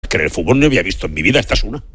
que en el fútbol no había visto en mi vida. Esta es una.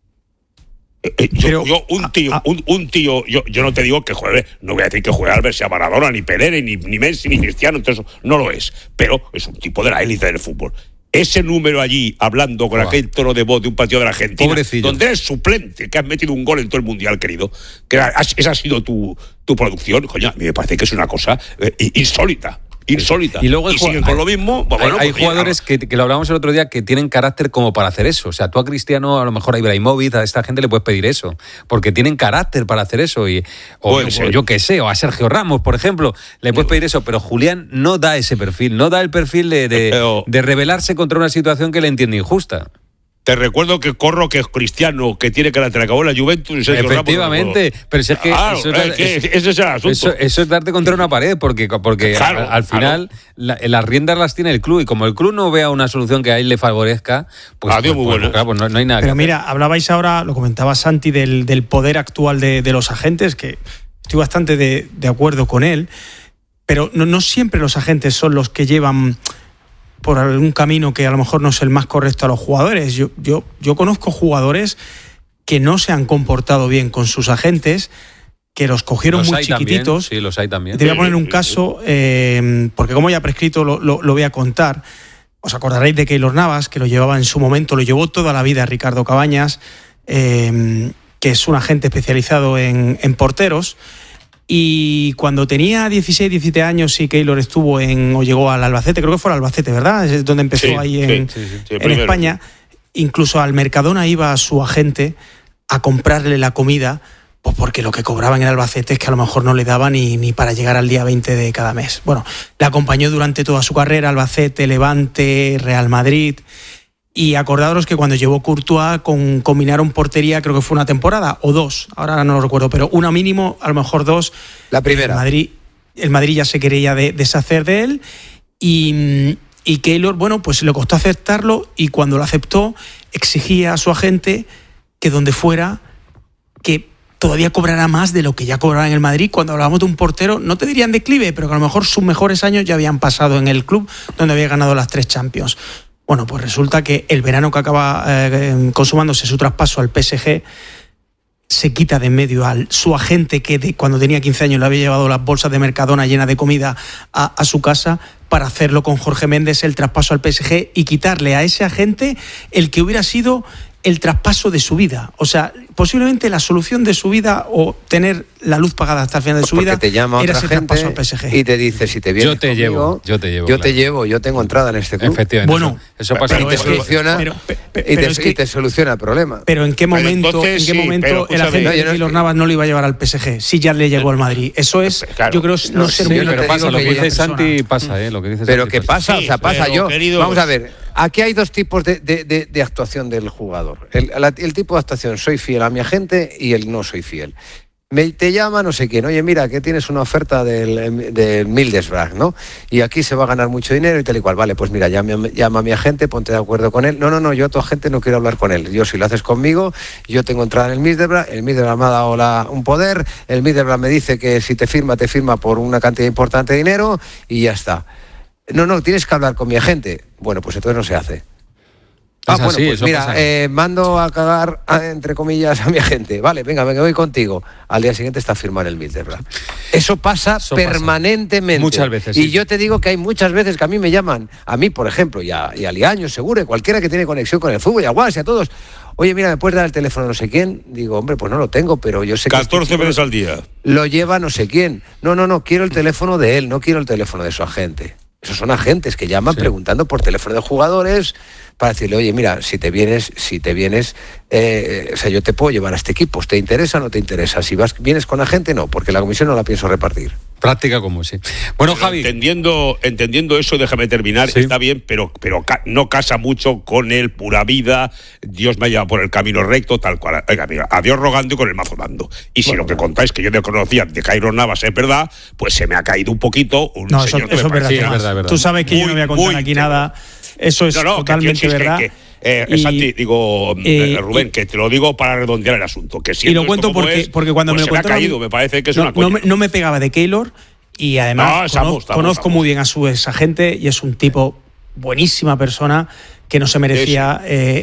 Un tío, yo no te digo que juegue, no voy a decir que juegue Albert, sea Maradona, ni Pelé, ni Messi, ni Cristiano, entonces no lo es, pero es un tipo de la élite del fútbol. Ese número allí, hablando con aquel tono de voz de un partido de la Argentina, pobrecillo, donde eres suplente, que has metido un gol en todo el Mundial, querido, que esa ha sido tu producción, coño, a mí me parece que es una cosa insólita. Y luego siguen con lo mismo. Hay jugadores que lo hablábamos el otro día, que tienen carácter como para hacer eso. O sea, tú a Cristiano, a lo mejor a Ibrahimovic, a esta gente le puedes pedir eso, porque tienen carácter para hacer eso. O yo qué sé, o a Sergio Ramos, por ejemplo, le puedes pedir eso, pero Julián no da ese perfil, no da el perfil de rebelarse contra una situación que le entiende injusta. Te recuerdo que Corro, que es Cristiano, que tiene carácter, acabó en la Juventus y Sergio efectivamente, Ramos, pero si es que ese es el asunto. Eso es darte contra una pared, porque claro, al final las riendas las tiene el club, y como el club no vea una solución que a él le favorezca, pues, muy bueno. Claro, pues no hay nada. Pero mira, hablabais ahora, lo comentaba Santi, del poder actual de los agentes, que estoy bastante de acuerdo con él, pero no siempre los agentes son los que llevan por algún camino que a lo mejor no es el más correcto a los jugadores. Yo conozco jugadores que no se han comportado bien con sus agentes, que los cogieron muy chiquititos. Sí, los hay también. Te voy a poner un caso, porque como ya prescrito lo voy a contar. Os acordaréis de Keylor Navas, que lo llevaba en su momento, lo llevó toda la vida Ricardo Cabañas, que es un agente especializado en porteros. Y cuando tenía 16, 17 años, sí, Keylor estuvo o llegó al Albacete, creo que fue al Albacete, ¿verdad? Es donde empezó en España. Incluso al Mercadona iba su agente a comprarle la comida, pues porque lo que cobraba en el Albacete es que a lo mejor no le daba ni para llegar al día 20 de cada mes. Bueno, le acompañó durante toda su carrera, Albacete, Levante, Real Madrid. Y acordaros que cuando llevó Courtois combinaron portería, creo que fue una temporada o dos, ahora no lo recuerdo, pero una mínimo, a lo mejor dos. La primera. El Madrid ya se quería deshacer de él, y Keylor, bueno, pues le costó aceptarlo, y cuando lo aceptó exigía a su agente que donde fuera, que todavía cobrará más de lo que ya cobraba en el Madrid. Cuando hablábamos de un portero, no te dirían declive, pero que a lo mejor sus mejores años ya habían pasado en el club donde había ganado las 3 Champions. Bueno, pues resulta que el verano que acaba consumándose su traspaso al PSG, se quita de en medio a su agente que cuando tenía 15 años le había llevado las bolsas de Mercadona llenas de comida a su casa, para hacerlo con Jorge Méndez, el traspaso al PSG, y quitarle a ese agente el que hubiera sido el traspaso de su vida. O sea, posiblemente la solución de su vida, o tener la luz pagada hasta el final de su vida, te llama era otra ese gente traspaso al PSG. Y te dice, si te vienes conmigo, yo te llevo, yo tengo entrada en este club. Efectivamente. Bueno, eso pasa. Y te soluciona, y te soluciona el problema. Pero ¿en qué momento el agente de Keylor Navas no lo iba a llevar al PSG si ya le llegó al Madrid? Eso es, yo creo, no ser muy... Pero pasa, lo que dice Santi pasa, lo que dice Santi. Pero ¿qué pasa? O sea, pasa yo. Queridos, vamos a ver, aquí hay dos tipos de actuación del jugador. El tipo de actuación, soy fiel a mi agente, y el no soy fiel. Te llama no sé quién, oye, mira, que tienes una oferta del Middlesbrough, ¿no? Y aquí se va a ganar mucho dinero y tal y cual. Vale, pues mira, llama a mi agente, ponte de acuerdo con él. No, yo a tu agente no quiero hablar con él. Yo, si lo haces conmigo, yo tengo entrada en el Middlesbrough me ha dado un poder, el Middlesbrough me dice que si te firma por una cantidad importante de dinero, y ya está. No, tienes que hablar con mi agente. Bueno, pues entonces no se hace. Bueno, pues mira, mando a cagar, entre comillas, a mi agente. Vale, venga, voy contigo. Al día siguiente está firmado el Middlesbrough. Eso pasa permanentemente. Muchas veces. Y yo te digo que hay muchas veces que a mí me llaman, a mí, por ejemplo, y a Liaño, seguro, y cualquiera que tiene conexión con el fútbol, y a Guas, y a todos. Oye, mira, ¿me puedes dar el teléfono no sé quién? Digo, hombre, pues no lo tengo, pero yo sé que 14 veces al día. Lo lleva no sé quién. No, quiero el teléfono de él, no quiero el teléfono de su agente. Esos son agentes que llaman preguntando por teléfono de jugadores para decirle, oye, mira, si te vienes, o sea, yo te puedo llevar a este equipo, ¿te interesa o no te interesa? Si vienes con agente, no, porque la comisión no la pienso repartir. Práctica como sí. Bueno, pero Javi. Entendiendo eso, déjame terminar, está bien, pero no casa mucho con el pura vida, Dios me ha llevado por el camino recto, tal cual. Oiga, mira, a Dios rogando y con el mazo dando. Y si lo que contáis que yo no conocía de Keylor Navas es verdad, pues se me ha caído un poquito un señor que eso me es verdad. Tú sabes que yo no voy a contar aquí nada. Eso es totalmente verdad. Santi, Rubén, que te lo digo para redondear el asunto. Que y lo cuento porque cuando pues me lo contaron, ha caído, me parece que es una coña. No me pegaba de Keylor, y además conozco muy bien a su exagente, y es un tipo buenísima persona que no se merecía